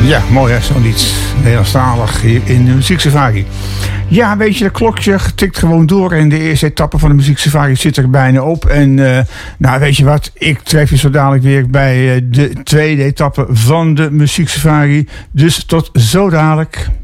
Ja, mooi hè, zo'n iets Nederlandstalig hier in de Muzieksafari. Ja, weet je, de klokje tikt gewoon door en de eerste etappe van de Muzieksafari zit er bijna op. En nou, weet je wat, ik tref je zo dadelijk weer bij de tweede etappe van de Muzieksafari. Dus tot zo dadelijk.